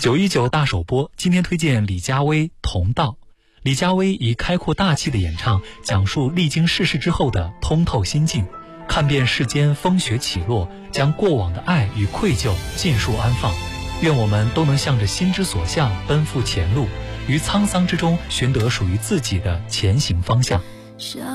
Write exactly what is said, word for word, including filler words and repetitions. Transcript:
九一九大首播，今天推荐李佳薇《同道》。李佳薇以开阔大气的演唱，讲述历经世事之后的通透心境，看遍世间风雪起落，将过往的爱与愧疚尽数安放。愿我们都能向着心之所向奔赴前路，于沧桑之中寻得属于自己的前行方向。